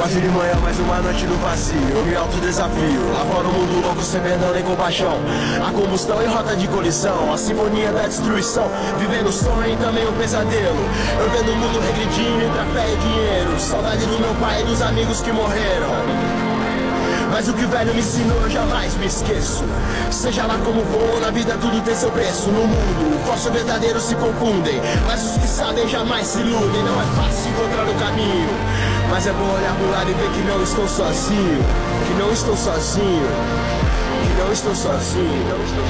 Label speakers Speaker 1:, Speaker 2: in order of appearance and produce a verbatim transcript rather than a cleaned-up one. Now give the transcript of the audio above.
Speaker 1: Quase de manhã, mais uma noite no vazio. Eu me autodesafio. Lá fora o mundo louco, sem perdão nem compaixão. A combustão em rota de colisão, a sinfonia da destruição. Vivendo o sonho e também o pesadelo. Eu vendo o mundo regredindo entre a fé e dinheiro. Saudade do meu pai e dos amigos que morreram. Mas o que o velho me ensinou eu jamais me esqueço. Seja lá como for, na vida tudo tem seu preço. No mundo, o falso e o verdadeiro se confundem, mas os que sabem jamais se iludem. Não é fácil encontrar o caminho, mas é bom olhar pro lado e ver que não estou sozinho. Que não estou sozinho. Que não estou sozinho.